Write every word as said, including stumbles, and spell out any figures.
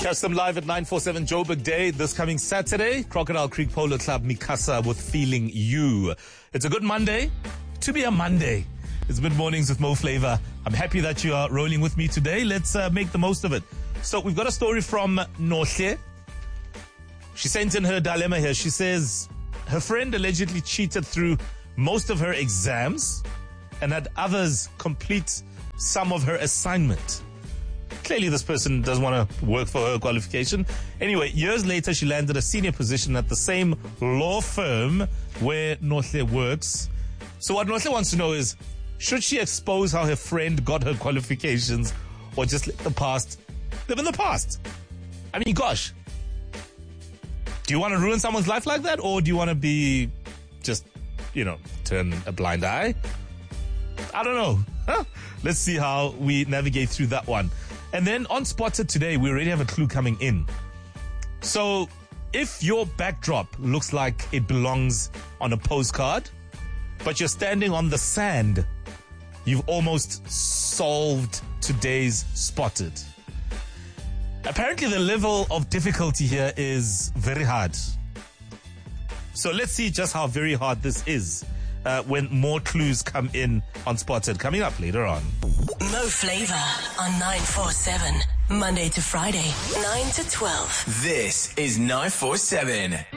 Catch them live at nine forty-seven Joburg Day this coming Saturday. Crocodile Creek Polo Club, Mikasa with Feeling You. It's a good Monday to be a Monday. It's Mid Mornings with Mo Flavor. I'm happy that you are rolling with me today. Let's uh, make the most of it. So we've got a story from Nohle. She sent in her dilemma here. She says her friend allegedly cheated through most of her exams and had others complete some of her assignment. Clearly, this person doesn't want to work for her qualification. Anyway, years later, she landed a senior position at the same law firm where Nohle works. So what Nohle wants to know is, should she expose how her friend got her qualifications or just let the past live in the past? I mean, gosh. Do you want to ruin someone's life like that? Or do you want to be just, you know, turn a blind eye? I don't know. Huh? Let's see how we navigate through that one. And then on Spotted today, we already have a clue coming in. So if your backdrop looks like it belongs on a postcard, but you're standing on the sand, you've almost solved today's Spotted. Apparently the level of difficulty here is very hard. So let's see just how very hard this is uh, when more clues come in on Spotted. Coming up later on. Mo Flavor on nine forty-seven, Monday to Friday, nine to twelve. This is nine forty-seven.